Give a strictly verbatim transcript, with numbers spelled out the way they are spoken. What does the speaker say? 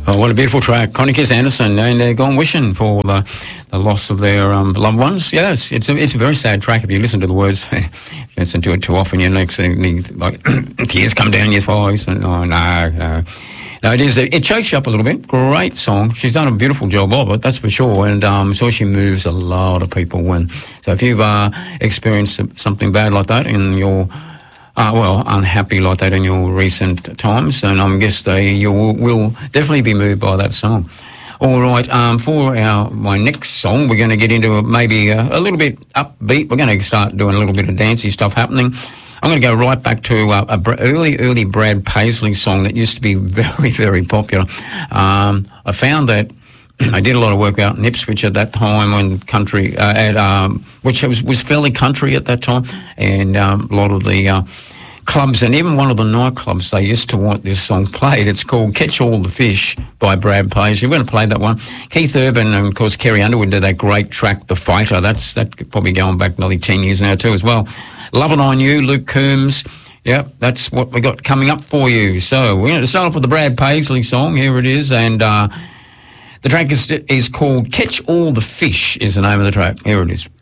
Oh, what a beautiful track. Connie Kiss Anderson, and they're gone wishing for the, the loss of their um, loved ones. Yes, it's a, it's a very sad track if you listen to the words. Listen to it too often, you know, like, tears come down your face. And, oh, no, no. No, it is. It chokes you up a little bit. Great song. She's done a beautiful job of it, that's for sure. And um, I'm sure she moves a lot of people. And so if you've uh, experienced something bad like that in your... Uh, well, unhappy like that in your recent times, and I guess they you will, will definitely be moved by that song. All right, um, for our my next song, we're going to get into a, maybe a, a little bit upbeat. We're going to start doing a little bit of dancey stuff happening. I'm going to go right back to uh, a early, early Brad Paisley song that used to be very, very popular. Um, I found that I did a lot of work out in Ipswich at that time when country, uh, at um, which was was fairly country at that time, and um, a lot of the uh, clubs and even one of the nightclubs, they used to want this song played. It's called Catch All the Fish by Brad Paisley. We're going to play that one. Keith Urban and, of course, Kerry Underwood did that great track, The Fighter. That's that probably going back nearly ten years now too as well. Lovin' On You, Luke Combs. Yep, that's what we got coming up for you. So we're going to start off with the Brad Paisley song. Here it is, and... Uh, The track is, is called Catch All the Fish is the name of the track. Here it is.